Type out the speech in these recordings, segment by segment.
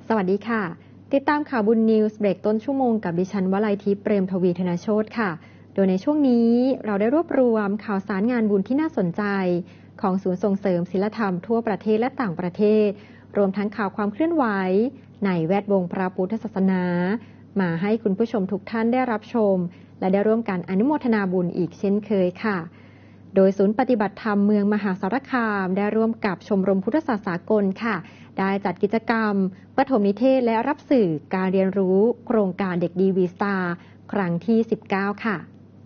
สวัสดีค่ะติดตามข่าวบุญนิวส์เบรกต้นชั่วโมงกับดิฉันวลัยทิพย์เปรมทวีธนโชติค่ะโดยในช่วงนี้เราได้รวบรวมข่าวสารงานบุญที่น่าสนใจของศูนย์ส่งเสริมศีลธรรมทั่วประเทศและต่างประเทศรวมทั้งข่าวความเคลื่อนไหวในแวดวงพระพุทธศาสนามาให้คุณผู้ชมทุกท่านได้รับชมและได้ร่วมกันอนุโมทนาบุญอีกเช่นเคยค่ะโดยศูนย์ปฏิบัติธรรมเมืองมหาสารคามได้ร่วมกับชมรมพุทธศาสนาสากลค่ะได้จัดกิจกรรมประถมนิเทศและรับสื่อการเรียนรู้โครงการเด็กดีวีสตาร์ครั้งที่ 19 ค่ะ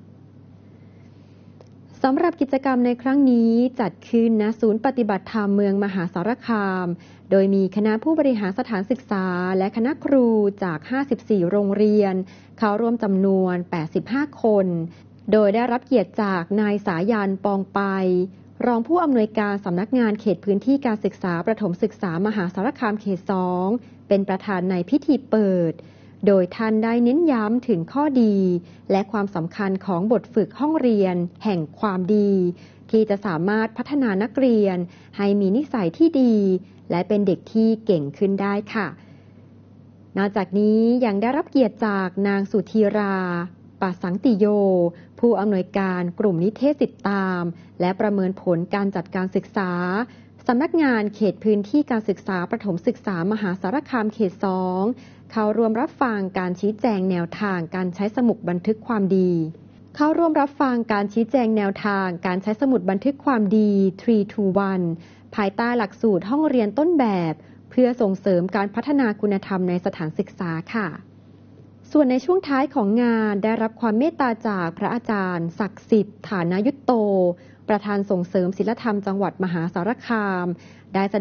สำหรับกิจกรรมในครั้งนี้จัดขึ้นณศูนย์ปฏิบัติธรรมเมืองมหาสารคามโดยมีคณะผู้บริหารสถานศึกษาและคณะครูจาก 54 โรงเรียนเข้าร่วมจำนวน 85 คนโดยได้รับเกียรติจากนายสายันปองไปรองผู้อำนวยการสำนักงานเขตพื้นที่การศึกษาประถมศึกษามหาสารคามเขต 2เป็นประธานในพิธีเปิดโดยท่านได้เน้นย้ำถึงข้อดีและความสำคัญของบทฝึกห้องเรียนแห่งความดีที่จะสามารถพัฒนานักเรียนให้มีนิสัยที่ดีและเป็นเด็กที่เก่งขึ้นได้ค่ะนอกจากนี้ยังได้รับเกียรติจากนางสุธีราปสังติโยผู้อำนวยการกลุ่มนิเทศติดตามและประเมินผลการจัดการศึกษาสำนักงานเขตพื้นที่การศึกษาประถมศึกษามหาสารคามเขต 2เข้าร่วมรับฟังการชี้แจงแนวทางการใช้สมุดบันทึกความดีเข้าร่วมรับฟังการชี้แจงแนวทางการใช้สมุดบันทึกความดี3 to 1ภายใต้หลักสูตรห้องเรียนต้นแบบเพื่อส่งเสริมการพัฒนาคุณธรรมในสถานศึกษาค่ะส่วนในช่วงท้ายของงานได้รับความเมตตาจากพระอาจารย์ศักดิ์สิทธิ์ฐานายุตโตประธานส่งเสริมศีลธรรมจังหวัดมหาสารคามได้